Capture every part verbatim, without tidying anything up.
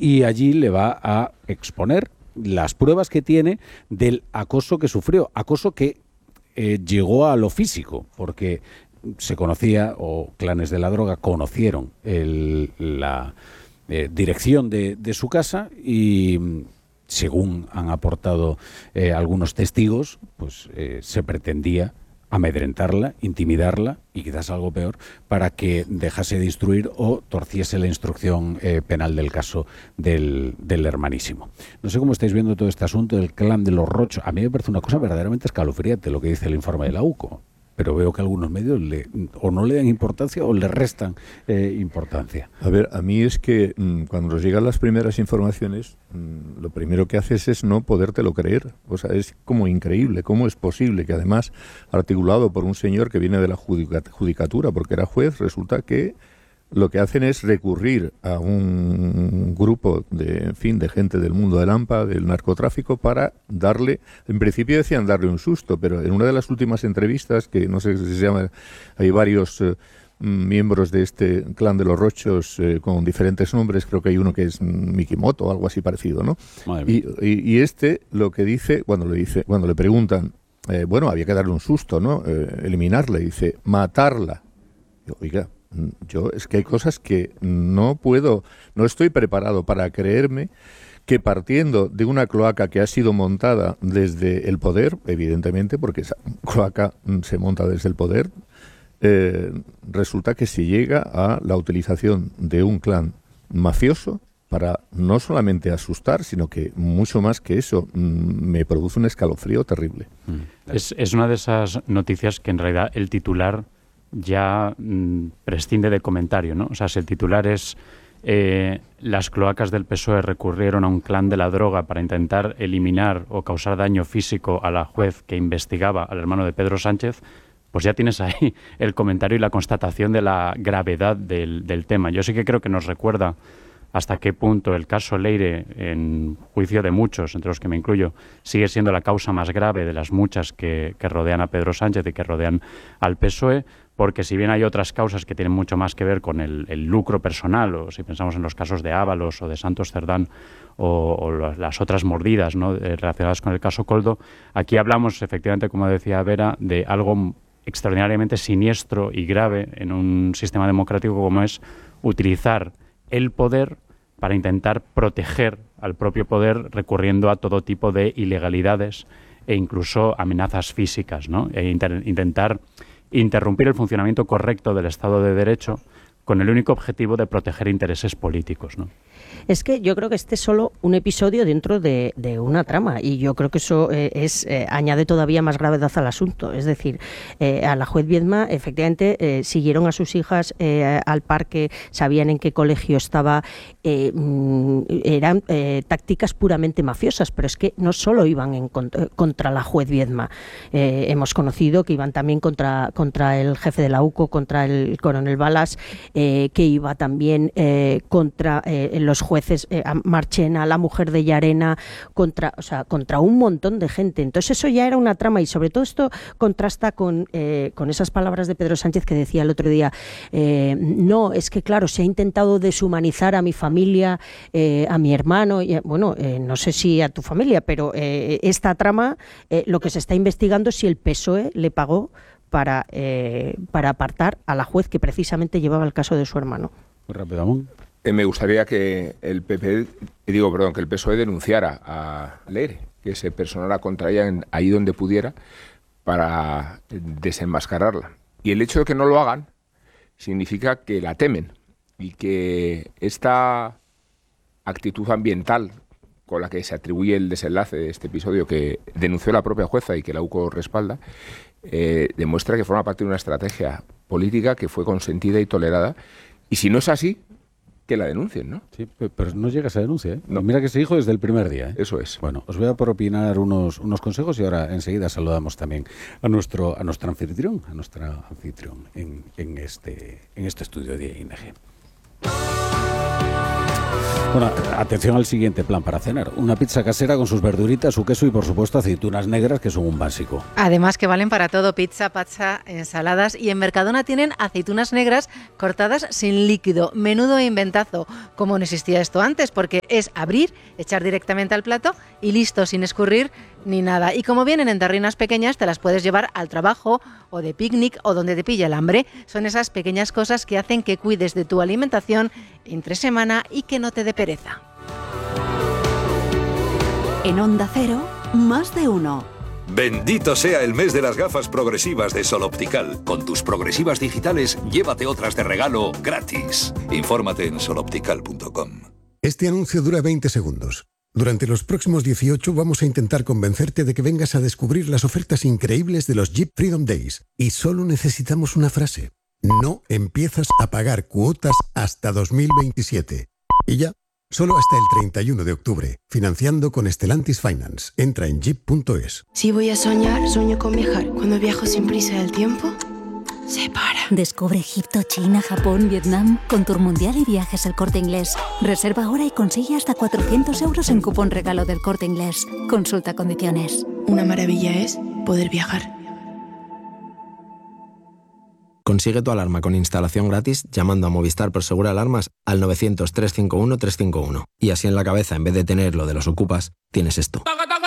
y allí le va a exponer las pruebas que tiene del acoso que sufrió, acoso que eh, llegó a lo físico, porque se conocía, o clanes de la droga conocieron el, la eh, dirección de, de su casa y, según han aportado eh, algunos testigos, pues eh, se pretendía amedrentarla, intimidarla y quizás algo peor, para que dejase de instruir o torciese la instrucción eh, penal del caso del, del hermanísimo. No sé cómo estáis viendo todo este asunto del clan de los Rochos. A mí me parece una cosa verdaderamente escalofriante lo que dice el informe de la U C O, pero veo que algunos medios le, o no le dan importancia o le restan eh, importancia. A ver, a mí es que mmm, cuando nos llegan las primeras informaciones, mmm, lo primero que haces es no podértelo creer. O sea, es como increíble, cómo es posible que, además, articulado por un señor que viene de la judicatura, porque era juez, resulta que lo que hacen es recurrir a un grupo de, en fin, de gente del mundo del AMPA, del narcotráfico, para darle, en principio decían darle un susto, pero en una de las últimas entrevistas, que no sé si se llama, hay varios eh, miembros de este clan de los Rochos eh, con diferentes nombres, creo que hay uno que es Mikimoto o algo así parecido, ¿no? Y, y, y este lo que dice, cuando le dice, cuando le preguntan, eh, bueno, había que darle un susto, ¿no? Eh, eliminarla, dice, matarla. Yo, oiga, yo es que hay cosas que no puedo, no estoy preparado para creerme que, partiendo de una cloaca que ha sido montada desde el poder, evidentemente, porque esa cloaca se monta desde el poder, eh, resulta que se llega a la utilización de un clan mafioso para no solamente asustar, sino que mucho más que eso, me produce un escalofrío terrible. Es, es una de esas noticias que en realidad el titular ya mmm, prescinde de comentario, ¿no? O sea, si el titular es eh, las cloacas del P S O E recurrieron a un clan de la droga para intentar eliminar o causar daño físico a la juez que investigaba al hermano de Pedro Sánchez, pues ya tienes ahí el comentario y la constatación de la gravedad del, del tema. Yo sí que creo que nos recuerda hasta qué punto el caso Leire, en juicio de muchos, entre los que me incluyo, sigue siendo la causa más grave de las muchas que, que rodean a Pedro Sánchez y que rodean al P S O E, porque si bien hay otras causas que tienen mucho más que ver con el, el lucro personal, o si pensamos en los casos de Ábalos o de Santos Cerdán o, o las otras mordidas, ¿no?, relacionadas con el caso Koldo, aquí hablamos, efectivamente, como decía Vera, de algo extraordinariamente siniestro y grave en un sistema democrático como es utilizar el poder para intentar proteger al propio poder recurriendo a todo tipo de ilegalidades e incluso amenazas físicas, ¿no? E inter- intentar interrumpir el funcionamiento correcto del Estado de Derecho con el único objetivo de proteger intereses políticos, ¿no? Es que yo creo que este es solo un episodio dentro de, de una trama, y yo creo que eso eh, es eh, añade todavía más gravedad al asunto. Es decir, eh, a la juez Viedma efectivamente eh, siguieron a sus hijas eh, al parque, sabían en qué colegio estaba, eh, eran eh, tácticas puramente mafiosas, pero es que no solo iban en contra, contra la juez Viedma, eh, hemos conocido que iban también contra, contra el jefe de la U C O, contra el coronel Balas, eh, que iba también eh, contra eh, los jueces, eh, Marchena, la mujer de Llarena, contra, o sea, contra un montón de gente. Entonces eso ya era una trama, y sobre todo esto contrasta con, eh, con esas palabras de Pedro Sánchez que decía el otro día, eh, no, es que claro, se ha intentado deshumanizar a mi familia, eh, a mi hermano, y, bueno, eh, no sé si a tu familia, pero eh, esta trama, eh, lo que se está investigando es si el P S O E le pagó para, eh, para apartar a la juez que precisamente llevaba el caso de su hermano. Muy rápido, Ramón. Eh, me gustaría que el P P, digo, perdón, que el P S O E denunciara a Leire, que se personara contra ella en, ahí donde pudiera para desenmascararla. Y el hecho de que no lo hagan significa que la temen y que esta actitud ambiental con la que se atribuye el desenlace de este episodio, que denunció la propia jueza y que la U C O respalda, eh, demuestra que forma parte de una estrategia política que fue consentida y tolerada. Y si no es así, que la denuncien, ¿no? Sí, pero no llega esa denuncia, ¿eh? No. Mira que se dijo desde el primer día, ¿eh? Eso es. Bueno, os voy a propinar unos, unos consejos y ahora enseguida saludamos también a nuestro a nuestro anfitrión, a nuestra anfitrión en, en, este, en este estudio de I N G. Bueno, atención al siguiente plan para cenar. Una pizza casera con sus verduritas, su queso y, por supuesto, aceitunas negras, que son un básico. Además que valen para todo, pizza, pizza, ensaladas. Y en Mercadona tienen aceitunas negras cortadas sin líquido. Menudo inventazo. Como no existía esto antes, porque es abrir, echar directamente al plato y listo, sin escurrir ni nada. Y como vienen en tarrinas pequeñas, te las puedes llevar al trabajo o de picnic o donde te pilla el hambre. Son esas pequeñas cosas que hacen que cuides de tu alimentación entre semana y que no te dé pereza. En Onda Cero, más de uno. Bendito sea el mes de las gafas progresivas de Sol Optical. Con tus progresivas digitales, llévate otras de regalo gratis. Infórmate en sol optical punto com. Este anuncio dura veinte segundos. Durante los próximos dieciocho vamos a intentar convencerte de que vengas a descubrir las ofertas increíbles de los Jeep Freedom Days. Y solo necesitamos una frase. No empiezas a pagar cuotas hasta dos mil veintisiete. Y ya, solo hasta el treinta y uno de octubre. Financiando con Stellantis Finance. Entra en jeep punto es. Si voy a soñar, sueño con viajar. Cuando viajo sin prisa del tiempo, se para. Descubre Egipto, China, Japón, Vietnam con Tour Mundial y Viajes El Corte Inglés. Reserva ahora y consigue hasta cuatrocientos euros en cupón regalo del Corte Inglés. Consulta condiciones. Una maravilla es poder viajar. Consigue tu alarma con instalación gratis llamando a Movistar Prosegur Alarmas al novecientos, trescientos cincuenta y uno, trescientos cincuenta y uno. Y así en la cabeza, en vez de tener lo de los ocupas, tienes esto.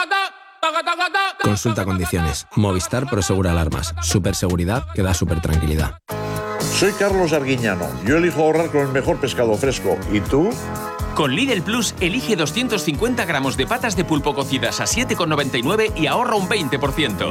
Consulta condiciones. Movistar Prosegur Alarmas. Superseguridad que da super tranquilidad. Soy Carlos Arguiñano. Yo elijo ahorrar con el mejor pescado fresco. ¿Y tú? Con Lidl Plus, elige doscientos cincuenta gramos de patas de pulpo cocidas a siete con noventa y nueve y ahorra un veinte por ciento.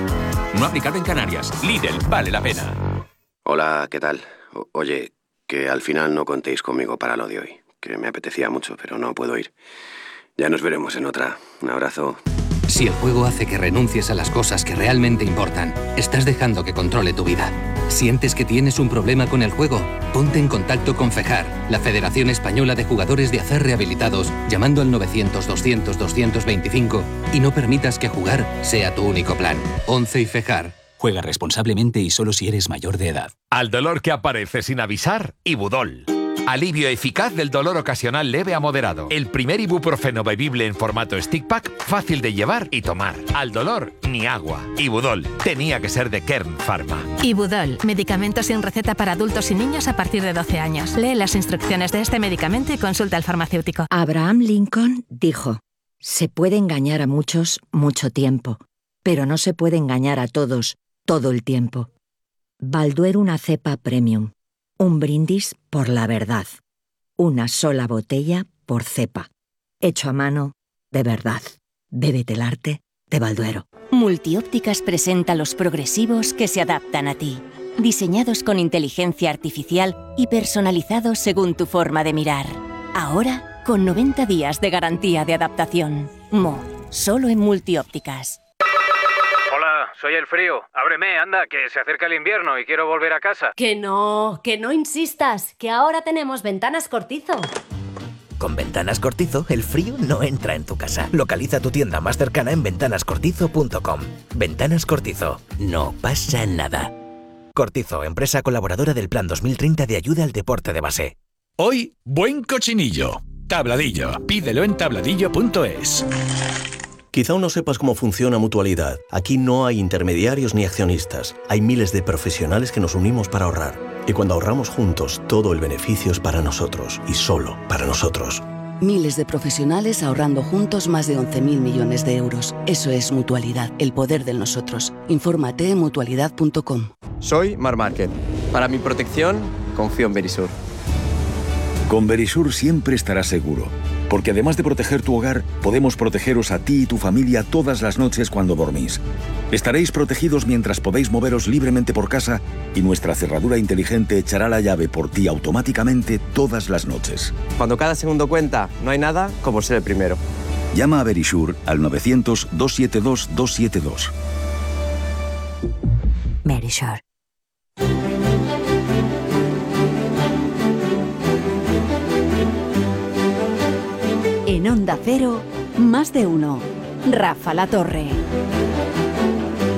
No aplicado en Canarias. Lidl, vale la pena. Hola, ¿qué tal? O- oye, que al final no contéis conmigo para lo de hoy, que me apetecía mucho, pero no puedo ir. Ya nos veremos en otra. Un abrazo. Si el juego hace que renuncies a las cosas que realmente importan, estás dejando que controle tu vida. ¿Sientes que tienes un problema con el juego? Ponte en contacto con FEJAR, la Federación Española de Jugadores de Azar Rehabilitados, llamando al novecientos, doscientos, doscientos veinticinco y no permitas que jugar sea tu único plan. once y FEJAR. Juega responsablemente y solo si eres mayor de edad. Al dolor que aparece sin avisar, Ibudol. Alivio eficaz del dolor ocasional leve a moderado. El primer ibuprofeno bebible en formato stick pack, fácil de llevar y tomar. Al dolor, ni agua. Ibudol. Tenía que ser de Kern Pharma. Ibudol, medicamento sin receta para adultos y niños a partir de doce años. Lee las instrucciones de este medicamento y consulta al farmacéutico. Abraham Lincoln dijo: se puede engañar a muchos mucho tiempo, pero no se puede engañar a todos todo el tiempo. Balduero, una cepa premium. Un brindis por la verdad. Una sola botella por cepa. Hecho a mano, de verdad. Bébete el arte de Balduero. Multiópticas presenta los progresivos que se adaptan a ti. Diseñados con inteligencia artificial y personalizados según tu forma de mirar. Ahora, con noventa días de garantía de adaptación. Mo, solo en Multiópticas. Hola, soy el frío. Ábreme, anda, que se acerca el invierno y quiero volver a casa. Que no, que no insistas, que ahora tenemos Ventanas Cortizo. Con Ventanas Cortizo, el frío no entra en tu casa. Localiza tu tienda más cercana en ventanas cortizo punto com. Ventanas Cortizo, no pasa nada. Cortizo, empresa colaboradora del Plan dos mil treinta de ayuda al deporte de base. Hoy, buen cochinillo. Tabladillo. Pídelo en tabladillo punto es. Quizá aún no sepas cómo funciona Mutualidad. Aquí no hay intermediarios ni accionistas. Hay miles de profesionales que nos unimos para ahorrar. Y cuando ahorramos juntos, todo el beneficio es para nosotros y solo para nosotros. Miles de profesionales ahorrando juntos más de once mil millones de euros. Eso es Mutualidad, el poder del nosotros. Infórmate en mutualidad punto com. Soy Mar Márquez. Para mi protección, confío en Verisur. Con Verisur siempre estarás seguro, porque además de proteger tu hogar, podemos protegeros a ti y tu familia todas las noches cuando dormís. Estaréis protegidos mientras podéis moveros libremente por casa y nuestra cerradura inteligente echará la llave por ti automáticamente todas las noches. Cuando cada segundo cuenta, no hay nada como ser el primero. Llama a Verisur al novecientos, doscientos setenta y dos, doscientos setenta y dos. Verisur. En Onda Cero, más de uno. Rafa La Torre.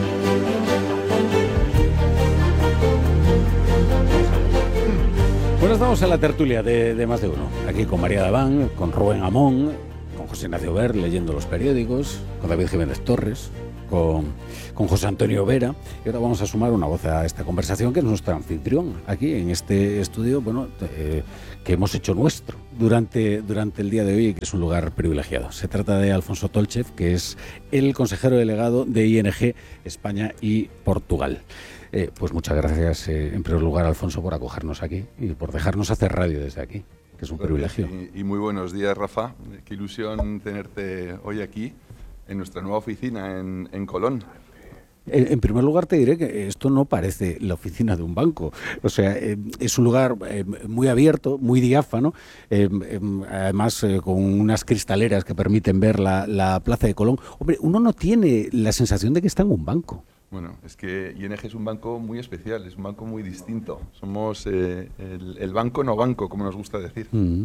Bueno, Bueno, estamos en la tertulia de, de Más de Uno. Aquí con María Daván, con Rubén Amón, con José Ignacio Ver leyendo los periódicos, con David Jiménez Torres, con, con José Antonio Vera. Y ahora vamos a sumar una voz a esta conversación, que es nuestro anfitrión aquí en este estudio, bueno, eh, que hemos hecho nuestro durante, durante el día de hoy, que es un lugar privilegiado. Se trata de Alfonso Tolchev, que es el consejero delegado de I N G España y Portugal. Eh, pues muchas gracias, eh, en primer lugar, Alfonso, por acogernos aquí y por dejarnos hacer radio desde aquí, que es un privilegio. Y, y muy buenos días, Rafa. Qué ilusión tenerte hoy aquí, en nuestra nueva oficina en, en Colón. En primer lugar, te diré que esto no parece la oficina de un banco. O sea, eh, es un lugar eh, muy abierto, muy diáfano, eh, eh, además eh, con unas cristaleras que permiten ver la, la plaza de Colón. Hombre, uno no tiene la sensación de que está en un banco. Bueno, es que I N G es un banco muy especial, es un banco muy distinto. Somos eh, el, el banco no banco, como nos gusta decir. Mm.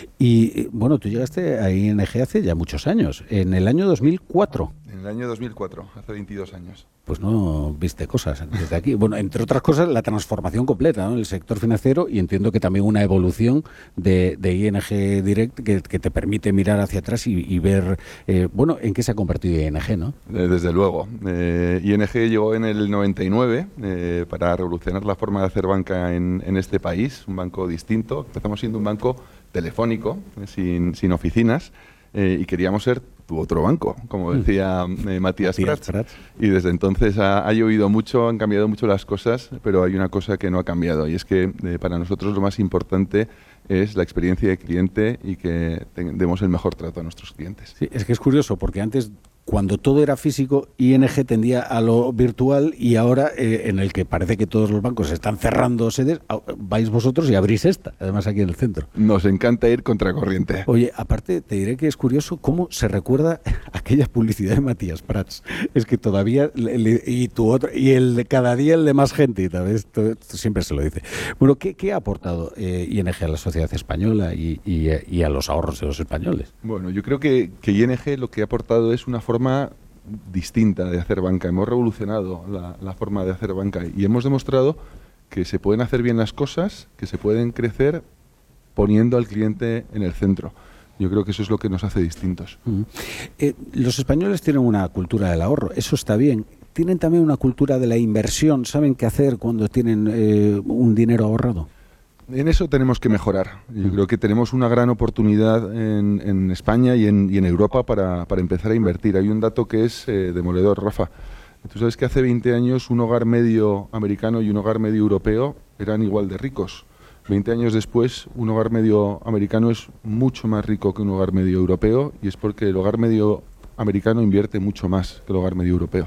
Y bueno, tú llegaste a I N G hace ya muchos años, en el año dos mil cuatro. En el año dos mil cuatro, hace veintidós años. Pues no viste cosas desde aquí. Bueno, entre otras cosas, la transformación completa, ¿no?, en el sector financiero, y entiendo que también una evolución de, de I N G Direct que, que te permite mirar hacia atrás y, y ver, eh, bueno, en qué se ha convertido I N G, ¿no? Eh, desde luego. Eh, I N G llegó en el noventa y nueve eh, para revolucionar la forma de hacer banca en, en este país, un banco distinto. Empezamos siendo un banco telefónico, eh, sin, sin oficinas, eh, y queríamos ser tu otro banco, como decía eh, Matías, Matías Prats. Prats. Y desde entonces ha, ha llovido mucho, han cambiado mucho las cosas, pero hay una cosa que no ha cambiado, y es que eh, para nosotros lo más importante es la experiencia de cliente y que demos el mejor trato a nuestros clientes. Sí, es que es curioso, porque antes, cuando todo era físico, I N G tendía a lo virtual, y ahora, eh, en el que parece que todos los bancos están cerrando sedes, vais vosotros y abrís esta, además aquí en el centro. Nos encanta ir contracorriente. Oye, aparte, te diré que es curioso cómo se recuerda aquella publicidad de Matías Prats. Es que todavía, le, y tu otro, y el de cada día el de más gente, y tal vez, todo, siempre se lo dice. Bueno, ¿qué, qué ha aportado eh, I N G a la sociedad española y, y, y a los ahorros de los españoles? Bueno, yo creo que, que I N G lo que ha aportado es una forma distinta de hacer banca. Hemos revolucionado la, la forma de hacer banca y hemos demostrado que se pueden hacer bien las cosas, que se pueden crecer poniendo al cliente en el centro. Yo creo que eso es lo que nos hace distintos. Uh-huh. eh, los españoles tienen una cultura del ahorro, eso está bien. Tienen también una cultura de la inversión, ¿saben qué hacer cuando tienen eh, un dinero ahorrado? En eso tenemos que mejorar. Yo creo que tenemos una gran oportunidad en, en España y en, y en Europa para, para empezar a invertir. Hay un dato que es eh, demoledor, Rafa. Tú sabes que hace veinte años un hogar medio americano y un hogar medio europeo eran igual de ricos. veinte años después, un hogar medio americano es mucho más rico que un hogar medio europeo, y es porque el hogar medio americano invierte mucho más que el hogar medio europeo.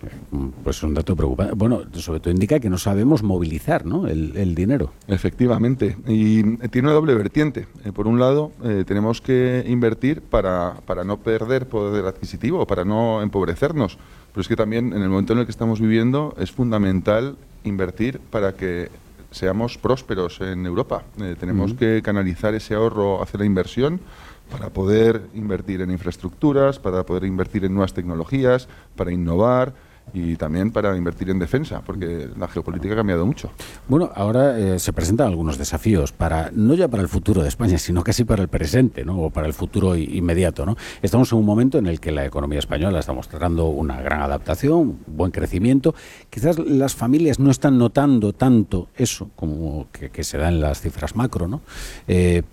Pues es un dato preocupante. Bueno, sobre todo indica que no sabemos movilizar, ¿no?, el, el dinero. Efectivamente, y tiene una doble vertiente. Eh, por un lado, eh, tenemos que invertir para, para no perder poder adquisitivo, para no empobrecernos. Pero es que también, en el momento en el que estamos viviendo, es fundamental invertir para que seamos prósperos en Europa. Eh, tenemos uh-huh. que canalizar ese ahorro hacia la inversión, para poder invertir en infraestructuras, para poder invertir en nuevas tecnologías, para innovar y también para invertir en defensa, porque la geopolítica ha cambiado mucho. Bueno, ahora eh, se presentan algunos desafíos, para no ya para el futuro de España, sino casi para el presente, ¿no?, o para el futuro inmediato, ¿no? Estamos en un momento en el que la economía española está mostrando una gran adaptación, buen crecimiento. Quizás las familias no están notando tanto eso como que, que se da en las cifras macro, ¿no? Eh,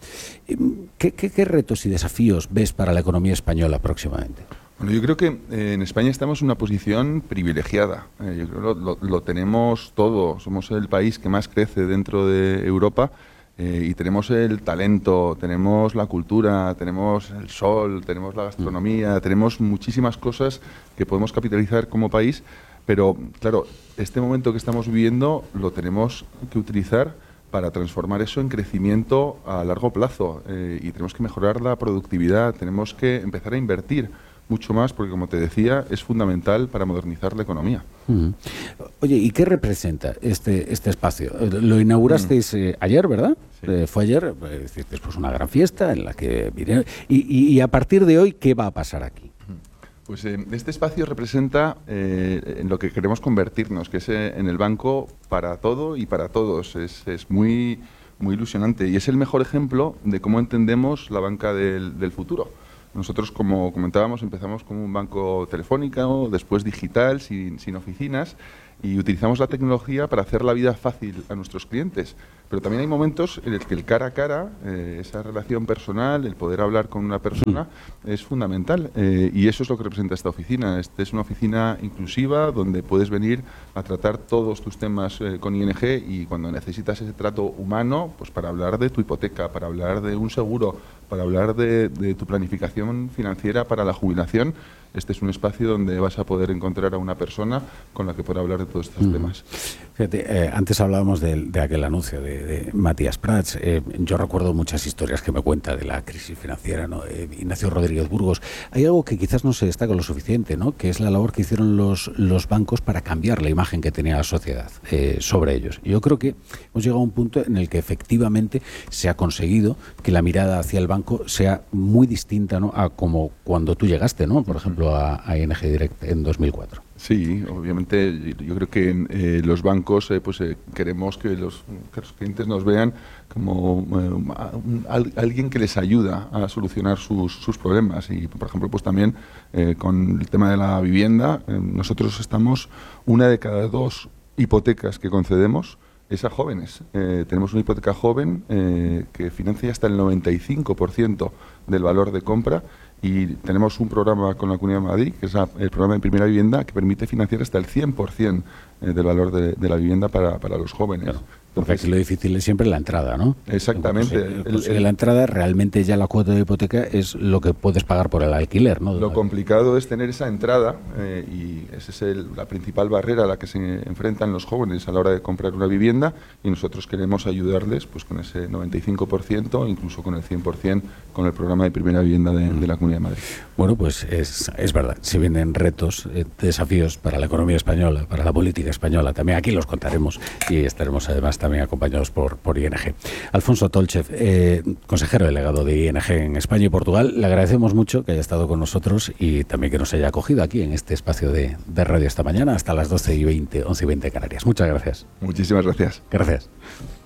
¿qué, qué, ¿Qué retos y desafíos ves para la economía española próximamente? Bueno, yo creo que eh, en España estamos en una posición privilegiada. Eh, yo creo que lo, lo, lo tenemos todo. Somos el país que más crece dentro de Europa eh, y tenemos el talento, tenemos la cultura, tenemos el sol, tenemos la gastronomía, mm. tenemos muchísimas cosas que podemos capitalizar como país. Pero, claro, este momento que estamos viviendo lo tenemos que utilizar para transformar eso en crecimiento a largo plazo. Eh, y tenemos que mejorar la productividad, tenemos que empezar a invertir mucho más, porque, como te decía, es fundamental para modernizar la economía. Uh-huh. Oye, ¿y qué representa este este espacio? Lo inaugurasteis eh, ayer, ¿verdad? Sí. Eh, fue ayer, es decir, después una gran fiesta en la que vinieron. Y, y, y a partir de hoy, ¿qué va a pasar aquí? Pues eh, este espacio representa eh, en lo que queremos convertirnos, que es eh, en el banco para todo y para todos. Es, es muy... muy ilusionante y es el mejor ejemplo de cómo entendemos la banca del, del futuro. Nosotros, como comentábamos, empezamos como un banco telefónico, después digital, sin, sin oficinas, y utilizamos la tecnología para hacer la vida fácil a nuestros clientes. Pero también hay momentos en el que el cara a cara, eh, esa relación personal, el poder hablar con una persona, mm. es fundamental. Eh, y eso es lo que representa esta oficina. Esta es una oficina inclusiva donde puedes venir a tratar todos tus temas eh, con I N G, y cuando necesitas ese trato humano, pues para hablar de tu hipoteca, para hablar de un seguro, para hablar de, de tu planificación financiera para la jubilación, este es un espacio donde vas a poder encontrar a una persona con la que poder hablar de todos estos mm. temas. Fíjate, eh, antes hablábamos de, de aquel anuncio de, de Matías Prats. Eh, yo recuerdo muchas historias que me cuenta de la crisis financiera, ¿no? Eh, Ignacio Rodríguez Burgos. Hay algo que quizás no se destaca lo suficiente, ¿no? Que es la labor que hicieron los, los bancos para cambiar la imagen que tenía la sociedad eh, sobre ellos. Yo creo que hemos llegado a un punto en el que efectivamente se ha conseguido que la mirada hacia el banco sea muy distinta, ¿no? A como cuando tú llegaste, ¿no? Por ejemplo, a, a I N G Direct en dos mil cuatro. Sí, obviamente yo creo que eh, los bancos eh, pues eh, queremos que los, que los clientes nos vean como eh, un, al, alguien que les ayuda a solucionar sus, sus problemas. Y por ejemplo, pues también eh, con el tema de la vivienda, eh, nosotros estamos una de cada dos hipotecas que concedemos es a jóvenes. Eh, tenemos una hipoteca joven eh, que financia hasta el noventa y cinco por ciento del valor de compra. Y tenemos un programa con la Comunidad de Madrid, que es el programa de primera vivienda, que permite financiar hasta el cien por ciento del valor de, de la vivienda para, para los jóvenes. Claro, porque aquí lo difícil es siempre la entrada, ¿no? Exactamente. Pues, pues, el, el, la entrada, realmente ya la cuota de hipoteca es lo que puedes pagar por el alquiler, ¿no? Lo complicado es tener esa entrada eh, y esa es el, la principal barrera a la que se enfrentan los jóvenes a la hora de comprar una vivienda, y nosotros queremos ayudarles pues con ese noventa y cinco por ciento, incluso con el cien por ciento, con el programa de primera vivienda de, mm. de la Comunidad de Madrid. Bueno, pues es, es verdad, si vienen retos, eh, desafíos para la economía española, para la política española, también aquí los contaremos y estaremos además también acompañados por, por I N G. Alfonso Tolchev, eh, consejero delegado de I N G en España y Portugal, le agradecemos mucho que haya estado con nosotros y también que nos haya acogido aquí en este espacio de, de radio esta mañana hasta las doce y veinte, once y veinte Canarias. Muchas gracias. Muchísimas gracias. Gracias.